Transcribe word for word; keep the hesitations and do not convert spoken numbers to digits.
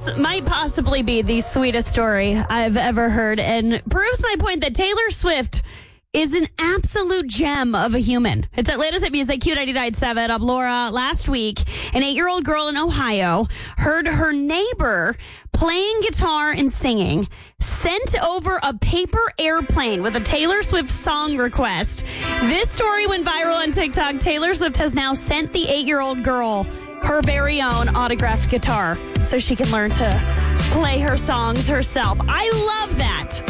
This might possibly be the sweetest story I've ever heard and proves my point that Taylor Swift is an absolute gem of a human. It's at latest at Music, Q ninety-nine point seven. I'm Laura. Last week, an eight-year-old girl in Ohio heard her neighbor playing guitar and singing, sent over a paper airplane with a Taylor Swift song request. This story went viral on TikTok. Taylor Swift has now sent the eight-year-old girl her very own autographed guitar so she can learn to play her songs herself. I love that.